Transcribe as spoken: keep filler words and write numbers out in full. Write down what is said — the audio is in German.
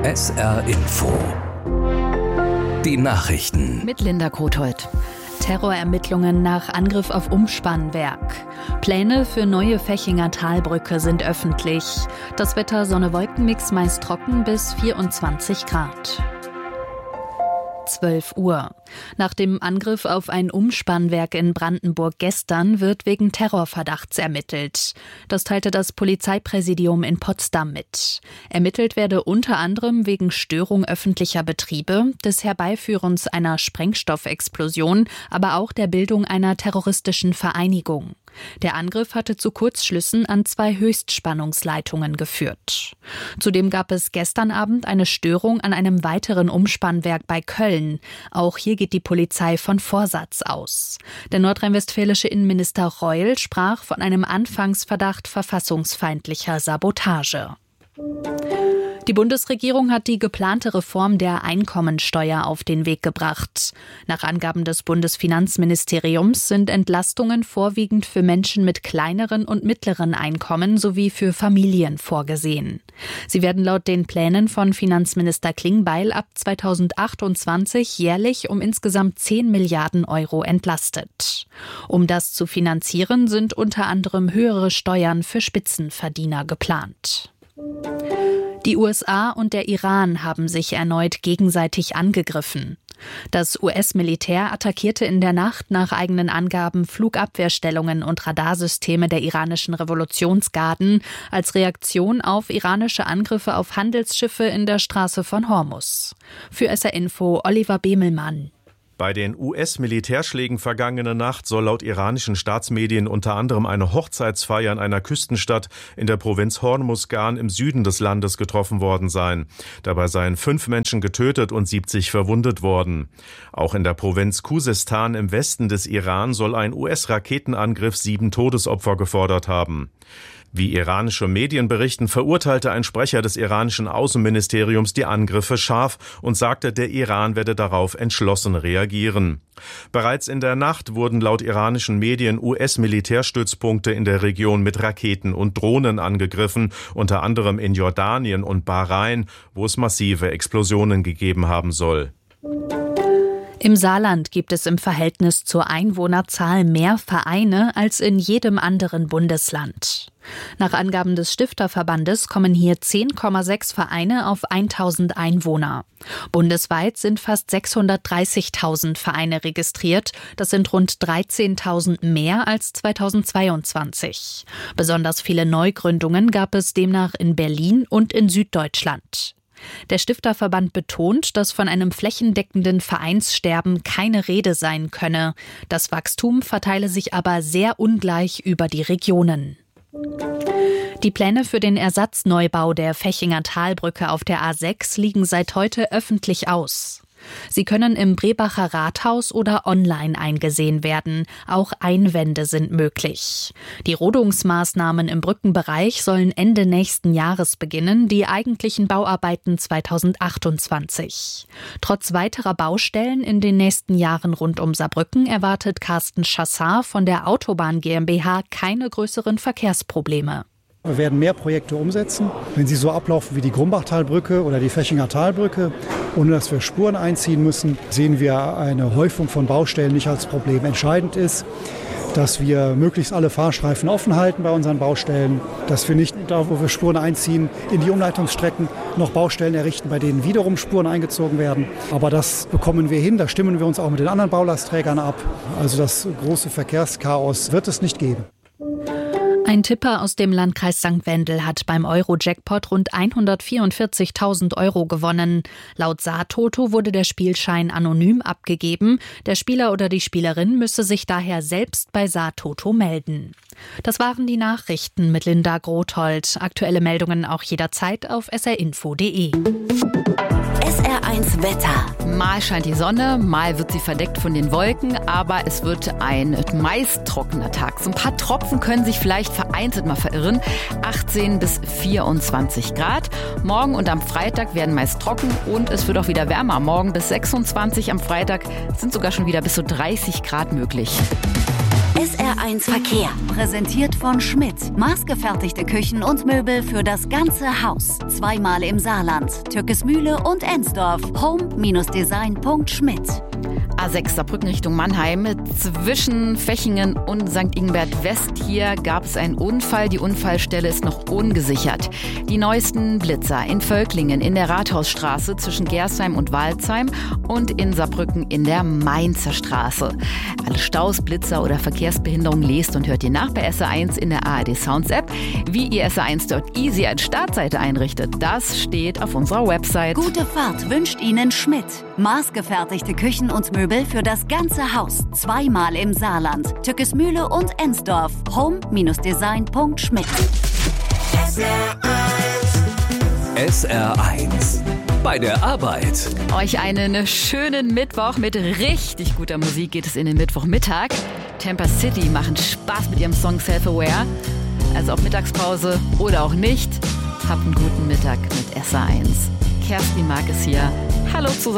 S R Info. Die Nachrichten. Mit Linda Grothold. Terrorermittlungen nach Angriff auf Umspannwerk. Pläne für neue Fechinger Talbrücke sind öffentlich. Das Wetter Sonne-Wolken-Mix meist trocken bis vierundzwanzig Grad. zwölf Uhr. Nach dem Angriff auf ein Umspannwerk in Brandenburg gestern wird wegen Terrorverdachts ermittelt. Das teilte das Polizeipräsidium in Potsdam mit. Ermittelt werde unter anderem wegen Störung öffentlicher Betriebe, des Herbeiführens einer Sprengstoffexplosion, aber auch der Bildung einer terroristischen Vereinigung. Der Angriff hatte zu Kurzschlüssen an zwei Höchstspannungsleitungen geführt. Zudem gab es gestern Abend eine Störung an einem weiteren Umspannwerk bei Köln. Auch hier geht die Polizei von Vorsatz aus. Der nordrhein-westfälische Innenminister Reul sprach von einem Anfangsverdacht verfassungsfeindlicher Sabotage. Die Bundesregierung hat die geplante Reform der Einkommensteuer auf den Weg gebracht. Nach Angaben des Bundesfinanzministeriums sind Entlastungen vorwiegend für Menschen mit kleineren und mittleren Einkommen sowie für Familien vorgesehen. Sie werden laut den Plänen von Finanzminister Klingbeil ab zweitausendachtundzwanzig jährlich um insgesamt zehn Milliarden Euro entlastet. Um das zu finanzieren, sind unter anderem höhere Steuern für Spitzenverdiener geplant. Die U S A und der Iran haben sich erneut gegenseitig angegriffen. Das U S-Militär attackierte in der Nacht nach eigenen Angaben Flugabwehrstellungen und Radarsysteme der iranischen Revolutionsgarden als Reaktion auf iranische Angriffe auf Handelsschiffe in der Straße von Hormuz. Für S R Info Oliver Bemelmann. Bei den U S-Militärschlägen vergangene Nacht soll laut iranischen Staatsmedien unter anderem eine Hochzeitsfeier in einer Küstenstadt in der Provinz Hormuzgan im Süden des Landes getroffen worden sein. Dabei seien fünf Menschen getötet und siebzig verwundet worden. Auch in der Provinz Khuzestan im Westen des Iran soll ein U S-Raketenangriff sieben Todesopfer gefordert haben. Wie iranische Medien berichten, verurteilte ein Sprecher des iranischen Außenministeriums die Angriffe scharf und sagte, der Iran werde darauf entschlossen reagieren. Bereits in der Nacht wurden laut iranischen Medien U S-Militärstützpunkte in der Region mit Raketen und Drohnen angegriffen, unter anderem in Jordanien und Bahrain, wo es massive Explosionen gegeben haben soll. Im Saarland gibt es im Verhältnis zur Einwohnerzahl mehr Vereine als in jedem anderen Bundesland. Nach Angaben des Stifterverbandes kommen hier zehn Komma sechs Vereine auf tausend Einwohner. Bundesweit sind fast sechshundertdreißigtausend Vereine registriert. Das sind rund dreizehntausend mehr als zweitausendzweiundzwanzig. Besonders viele Neugründungen gab es demnach in Berlin und in Süddeutschland. Der Stifterverband betont, dass von einem flächendeckenden Vereinssterben keine Rede sein könne. Das Wachstum verteile sich aber sehr ungleich über die Regionen. Die Pläne für den Ersatzneubau der Fechinger Talbrücke auf der A sechs liegen seit heute öffentlich aus. Sie können im Brebacher Rathaus oder online eingesehen werden. Auch Einwände sind möglich. Die Rodungsmaßnahmen im Brückenbereich sollen Ende nächsten Jahres beginnen, die eigentlichen Bauarbeiten zweitausendachtundzwanzig. Trotz weiterer Baustellen in den nächsten Jahren rund um Saarbrücken erwartet Carsten Chassard von der Autobahn GmbH keine größeren Verkehrsprobleme. Wir werden mehr Projekte umsetzen. Wenn sie so ablaufen wie die Grumbachtalbrücke oder die Fechinger Talbrücke, ohne dass wir Spuren einziehen müssen, sehen wir eine Häufung von Baustellen nicht als Problem. Entscheidend ist, dass wir möglichst alle Fahrstreifen offen halten bei unseren Baustellen, dass wir nicht da, wo wir Spuren einziehen, in die Umleitungsstrecken noch Baustellen errichten, bei denen wiederum Spuren eingezogen werden. Aber das bekommen wir hin, da stimmen wir uns auch mit den anderen Baulastträgern ab. Also das große Verkehrschaos wird es nicht geben. Ein Tipper aus dem Landkreis Sankt Wendel hat beim Euro-Jackpot rund hundertvierundvierzigtausend Euro gewonnen. Laut Saartoto wurde der Spielschein anonym abgegeben. Der Spieler oder die Spielerin müsse sich daher selbst bei Saartoto melden. Das waren die Nachrichten mit Linda Grothold. Aktuelle Meldungen auch jederzeit auf s r info punkt d e. S R eins Wetter. Mal scheint die Sonne, mal wird sie verdeckt von den Wolken, aber es wird ein meist trockener Tag. So ein paar Tropfen können sich vielleicht vereinzelt mal verirren. achtzehn bis vierundzwanzig Grad. Morgen und am Freitag werden meist trocken und es wird auch wieder wärmer. Morgen bis sechsundzwanzig, am Freitag sind sogar schon wieder bis zu dreißig Grad möglich. S R eins Verkehr. Präsentiert von Schmidt. Maßgefertigte Küchen und Möbel für das ganze Haus. Zweimal im Saarland. Türkesmühle und Ensdorf. home Design Punkt schmidt. A sechs Saarbrücken Richtung Mannheim. Zwischen Fechingen und Sankt Ingbert West hier gab es einen Unfall. Die Unfallstelle ist noch ungesichert. Die neuesten Blitzer in Völklingen in der Rathausstraße zwischen Gersheim und Waldsheim und in Saarbrücken in der Mainzer Straße. Alle Staus, Blitzer oder Verkehrsbehinderungen lest und hört ihr nach bei S R eins in der A R D Sounds App. Wie ihr S R eins dort easy als Startseite einrichtet, das steht auf unserer Website. Gute Fahrt wünscht Ihnen Schmidt. Maßgefertigte Küchen und Möbel für das ganze Haus. Zweimal im Saarland. Türkesmühle und Ensdorf. home Design Punkt schmidt. S R eins. Bei der Arbeit. Euch einen schönen Mittwoch mit richtig guter Musik geht es in den Mittwochmittag. Tampa City machen Spaß mit ihrem Song Self-Aware. Also auf Mittagspause oder auch nicht. Habt einen guten Mittag mit S R eins. Kerstin Mark ist hier. Hallo zusammen.